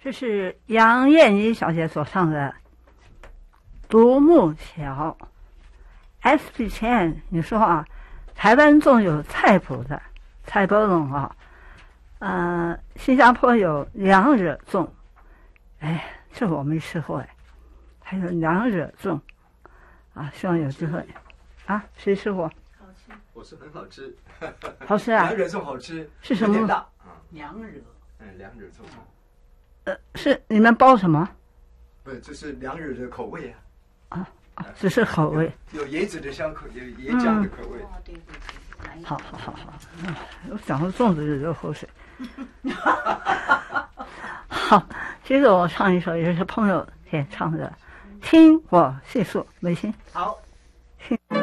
这是杨燕妮小姐所唱的《独木桥》。SP 前你说啊，台湾粽有菜谱的菜包粽啊，新加坡有娘惹粽，哎，这我没吃过哎，还有娘惹粽啊，希望有机会啊，谁吃过？ 好吃， 我是很好吃， 好吃啊， 娘惹粽好吃， 是什么？ 有点大， 娘惹， 娘惹粽。 是你们包什么？ 不是，这是娘惹的口味啊。 只是口味。 有椰子的香口，有椰浆的口味。 哦，对对对， 好，我讲到粽子就流口水。好，接着我唱一首，也是朋友点唱的《听我细诉》，美心。 好。